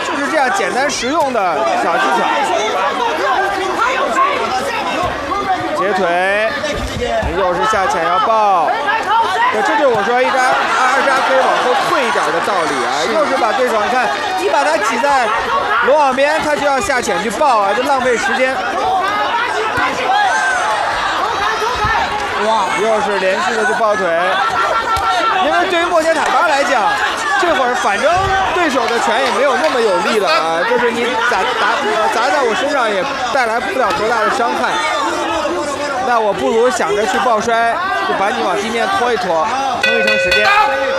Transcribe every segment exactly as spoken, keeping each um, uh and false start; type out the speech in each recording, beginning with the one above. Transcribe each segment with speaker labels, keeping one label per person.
Speaker 1: 就是这样简单实用的小技巧。截腿，又是下潜要抱。对，这就是我说一扎二扎可以往后退一点的道理啊！又是把对手，你看，你把他挤在罗网边，他就要下潜去抱啊，就浪费时间。哇！又是连续的去抱腿，因为对于莫杰塔巴来讲，这会儿反正对手的拳也没有那么有力了啊，就是你砸砸砸在我身上也带来不了多大的伤害。那我不如想着去抱摔，就把你往地面拖一拖，撑一撑时间。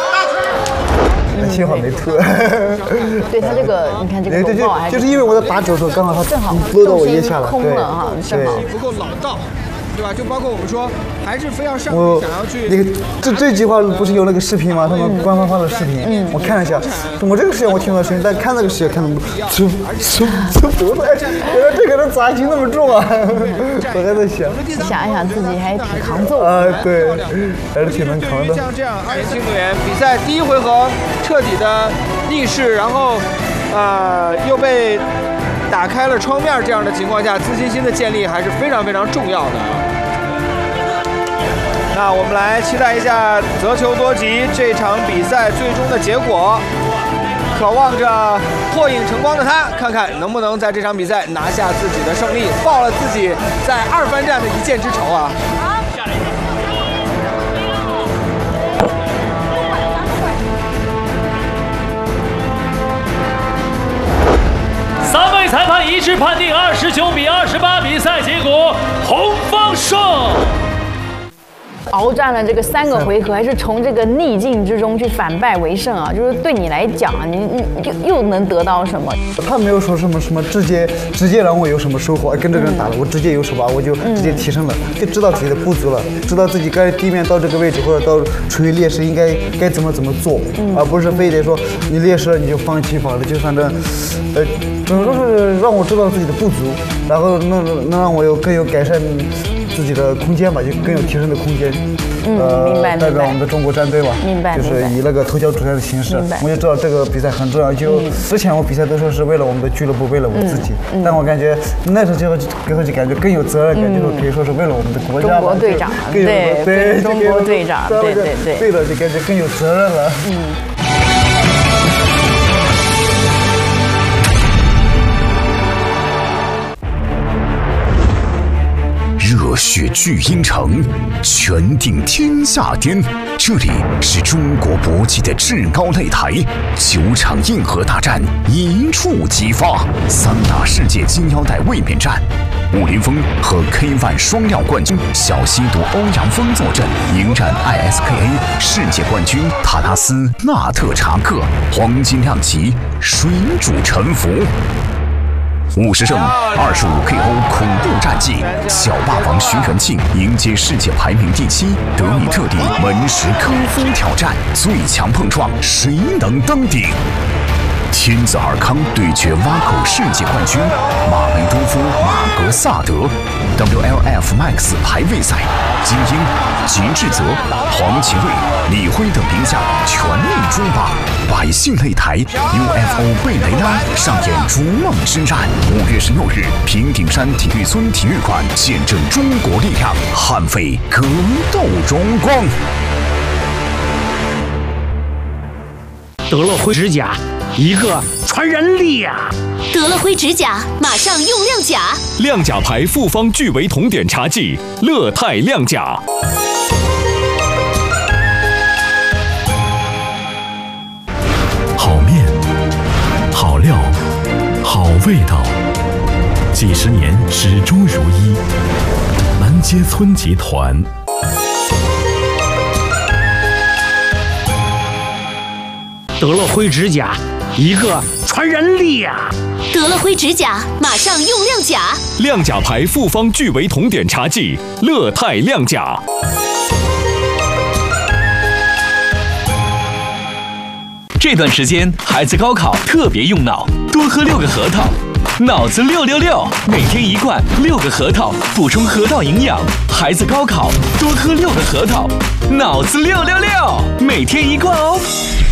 Speaker 2: 幸好没脱。
Speaker 3: 对他这个，你看这个龙抱还
Speaker 2: 是就是因为我在打肘的时候，刚好他
Speaker 3: 正好
Speaker 2: 落到我腋下了，
Speaker 3: 空了哈，正好
Speaker 1: 不够老道。对吧？就包括我们说，还是非要上去想要去。
Speaker 2: 那个这这句话不是有那个视频吗？他们官方发的视频，嗯、我看了一下。我这个视频我听到声音，但看那个视频看的不，出出出不来。原来这个人砸心那么重啊！我还在想。
Speaker 3: 想一想自己还挺扛揍
Speaker 2: 啊，对，还是挺能扛的。
Speaker 1: 像这样年轻队员比赛第一回合彻底的逆势，然后呃又被打开了窗面，这样的情况下，自信心的建立还是非常非常重要的。那我们来期待一下择球夺吉这场比赛最终的结果，渴望着破影成光的他，看看能不能在这场比赛拿下自己的胜利，报了自己在二番战的一箭之仇啊！
Speaker 4: 三位裁判一致判定二十九比二十八比赛结果，红方胜。
Speaker 3: 鏖战了这个三个回合，还是从这个逆境之中去反败为胜啊！就是对你来讲啊，你你又又能得到什么？
Speaker 2: 他没有说什么什么直接直接让我有什么收获，跟这个人打了，我直接有手把，我就直接提升了，就知道自己的不足了，知道自己该地面到这个位置或者到处于劣势应该该怎么怎么做，而不是非得说你劣势了你就放弃放了，就反正，呃，只能说是让我知道自己的不足，然后能能让我有更有改善自己的空间吧，就更有提升的空间。
Speaker 3: 嗯，明白明白。
Speaker 2: 代表我们的中国战队吧，
Speaker 3: 明白。
Speaker 2: 就是以那个头角主帅的形式，我就知道这个比赛很重要。就之前我比赛都说是为了我们的俱乐部，为了我自己，但我感觉那时候就之后就感觉更有责任感，就是可以说是为了我们的国家。
Speaker 3: 中国队长，
Speaker 2: 对
Speaker 3: 对，中国队长，对对对，
Speaker 2: 对了，就感觉更有责任了。嗯。
Speaker 5: 热血巨婴城，拳定天下巅。这里是中国搏击的至高擂台，九场硬核大战一触即发，三大世界金腰带卫冕战。武林风和 K 一 双料冠军小西毒欧阳锋坐镇，迎战 I S K A 世界冠军塔纳斯纳特查克，黄金量级水煮沉浮。五十胜二十五 K O 恐怖战绩，小霸王徐元庆迎接世界排名第七德米特里门什科夫挑战，最强碰撞，谁能登顶？天子尔康对决挖口世界冠军马梅多夫马格萨德 ，W L F Max 排位赛，精英、吉志泽、黄奇瑞、李辉等名将全力追霸。百姓擂台 U F O 贝雷拉上演逐梦之战。五月十六日，平顶山体育村体育馆，见证中国力量悍飞格斗荣光。
Speaker 4: 德乐辉指甲，一个传染力啊！
Speaker 6: 德乐辉指甲，马上用亮甲。
Speaker 7: 亮甲牌复方聚维酮碘茶剂，乐泰亮甲。
Speaker 8: 好面，好料，好味道，几十年始终如一。南街村集团。
Speaker 4: 德乐辉指甲，一个传染力啊！
Speaker 6: 德乐辉指甲，马上用亮甲。
Speaker 7: 亮甲牌复方聚维酮碘茶剂，乐泰亮甲。
Speaker 9: 这段时间孩子高考特别用脑，多喝六个核桃，脑子六六六，每天一罐六个核桃，补充核桃营养。孩子高考多喝六个核桃，脑子六六六，每天一罐哦。